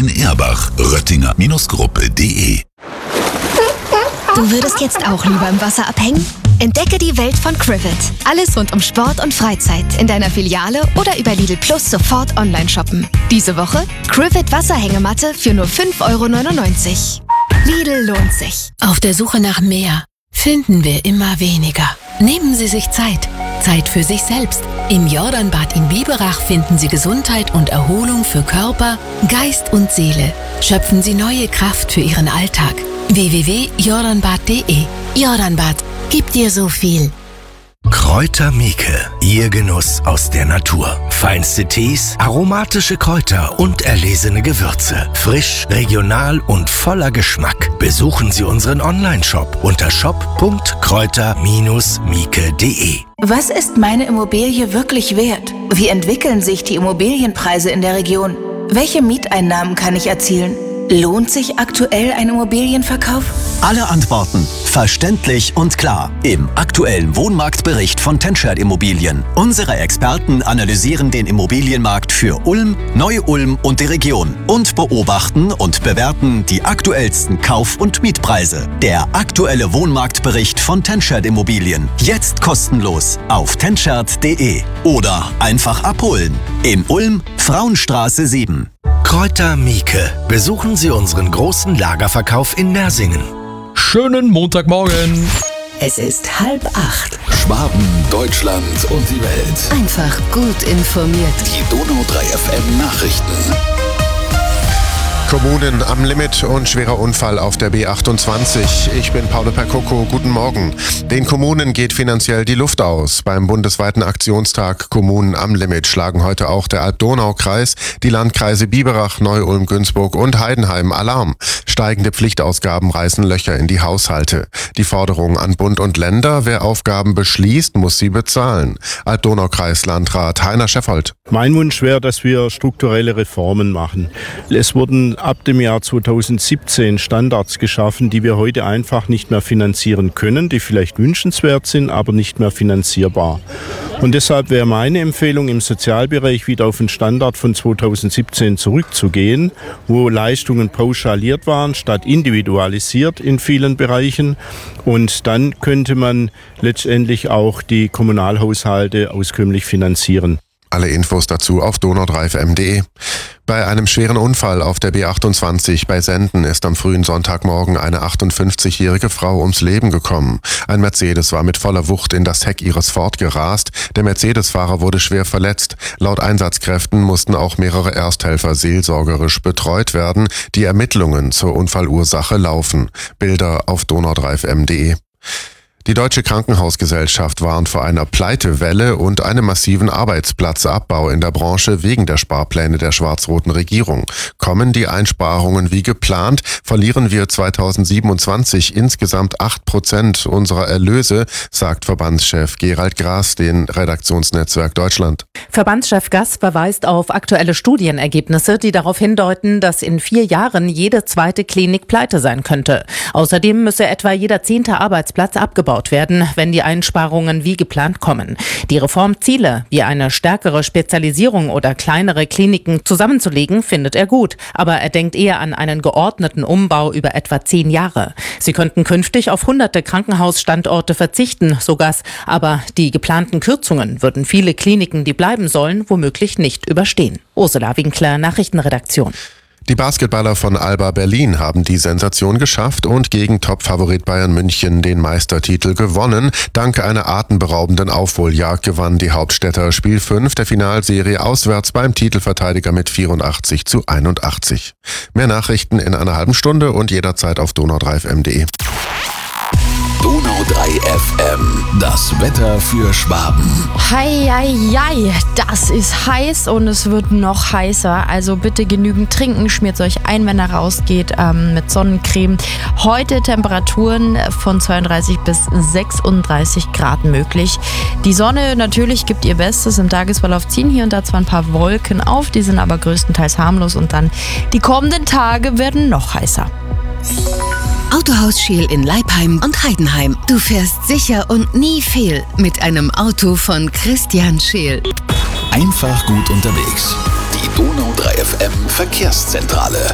Erbach. Röttinger-Gruppe.de. Du würdest jetzt auch lieber im Wasser abhängen? Entdecke die Welt von Crivet. Alles rund um Sport und Freizeit in deiner Filiale oder über Lidl Plus sofort online shoppen. Diese Woche Crivet Wasserhängematte für nur 5,99 €. Lidl lohnt sich. Auf der Suche nach mehr finden wir immer weniger. Nehmen Sie sich Zeit. Zeit für sich selbst. Im Jordanbad in Biberach finden Sie Gesundheit und Erholung für Körper, Geist und Seele. Schöpfen Sie neue Kraft für Ihren Alltag. www.jordanbad.de. Jordanbad gibt dir so viel. Kräuter Mieke, Ihr Genuss aus der Natur. Feinste Tees, aromatische Kräuter und erlesene Gewürze. Frisch, regional und voller Geschmack. Besuchen Sie unseren Online-Shop unter shop.kräuter-mieke.de. Was ist meine Immobilie wirklich wert? Wie entwickeln sich die Immobilienpreise in der Region? Welche Mieteinnahmen kann ich erzielen? Lohnt sich aktuell ein Immobilienverkauf? Alle Antworten verständlich und klar im aktuellen Wohnmarktbericht von Tenschert Immobilien. Unsere Experten analysieren den Immobilienmarkt für Ulm, Neu-Ulm und die Region und beobachten und bewerten die aktuellsten Kauf- und Mietpreise. Der aktuelle Wohnmarktbericht von Tenschert Immobilien. Jetzt kostenlos auf tenschert.de oder einfach abholen. In Ulm, Frauenstraße 7. Kräuter Mieke. Besuchen Sie unseren großen Lagerverkauf in Mersingen. Schönen Montagmorgen. Es ist 7:30. Schwaben, Deutschland und die Welt. Einfach gut informiert. Die Donau 3 FM Nachrichten. Kommunen am Limit und schwerer Unfall auf der B28. Ich bin Paolo Percoco. Guten Morgen. Den Kommunen geht finanziell die Luft aus. Beim bundesweiten Aktionstag Kommunen am Limit schlagen heute auch der Alb-Donau-Kreis, die Landkreise Biberach, Neu-Ulm, Günzburg und Heidenheim Alarm. Steigende Pflichtausgaben reißen Löcher in die Haushalte. Die Forderung an Bund und Länder, wer Aufgaben beschließt, muss sie bezahlen. Alb-Donau-Kreis-Landrat Heiner Scheffold. Mein Wunsch wäre, dass wir strukturelle Reformen machen. Es wurden ab dem Jahr 2017 Standards geschaffen, die wir heute einfach nicht mehr finanzieren können, die vielleicht wünschenswert sind, aber nicht mehr finanzierbar. Und deshalb wäre meine Empfehlung, im Sozialbereich wieder auf den Standard von 2017 zurückzugehen, wo Leistungen pauschaliert waren, statt individualisiert in vielen Bereichen. Und dann könnte man letztendlich auch die Kommunalhaushalte auskömmlich finanzieren. Alle Infos dazu auf donau3fm.de. Bei einem schweren Unfall auf der B28 bei Senden ist am frühen Sonntagmorgen eine 58-jährige Frau ums Leben gekommen. Ein Mercedes war mit voller Wucht in das Heck ihres Ford gerast. Der Mercedes-Fahrer wurde schwer verletzt. Laut Einsatzkräften mussten auch mehrere Ersthelfer seelsorgerisch betreut werden. Die Ermittlungen zur Unfallursache laufen. Bilder auf donau3fm.de. Die Deutsche Krankenhausgesellschaft warnt vor einer Pleitewelle und einem massiven Arbeitsplatzabbau in der Branche wegen der Sparpläne der schwarz-roten Regierung. Kommen die Einsparungen wie geplant, verlieren wir 2027 insgesamt 8% unserer Erlöse, sagt Verbandschef Gerald Grass den Redaktionsnetzwerk Deutschland. Verbandschef Grass verweist auf aktuelle Studienergebnisse, die darauf hindeuten, dass in 4 Jahren jede zweite Klinik pleite sein könnte. Außerdem müsse etwa jeder 10. Arbeitsplatz abgebaut werden, wenn die Einsparungen wie geplant kommen. Die Reformziele, wie eine stärkere Spezialisierung oder kleinere Kliniken zusammenzulegen, findet er gut. Aber er denkt eher an einen geordneten Umbau über etwa 10 Jahre. Sie könnten künftig auf hunderte Krankenhausstandorte verzichten, so Grass. Aber die geplanten Kürzungen würden viele Kliniken, die bleiben sollen, womöglich nicht überstehen. Ursula Winkler, Nachrichtenredaktion. Die Basketballer von Alba Berlin haben die Sensation geschafft und gegen Topfavorit Bayern München den Meistertitel gewonnen. Dank einer atemberaubenden Aufholjagd gewann die Hauptstädter Spiel 5 der Finalserie auswärts beim Titelverteidiger mit 84:81. Mehr Nachrichten in einer halben Stunde und jederzeit auf donau3fm.de. Donau 3 FM, das Wetter für Schwaben. Hei, hei, hei, das ist heiß und es wird noch heißer. Also bitte genügend trinken, schmiert euch ein, wenn ihr rausgeht, mit Sonnencreme. Heute Temperaturen von 32 bis 36 Grad möglich. Die Sonne natürlich gibt ihr Bestes. Im Tagesverlauf ziehen hier und da zwar ein paar Wolken auf, die sind aber größtenteils harmlos und dann die kommenden Tage werden noch heißer. Autohaus Scheel in Leipheim und Heidenheim. Du fährst sicher und nie fehl mit einem Auto von Christian Scheel. Einfach gut unterwegs. Die Donau 3 FM Verkehrszentrale.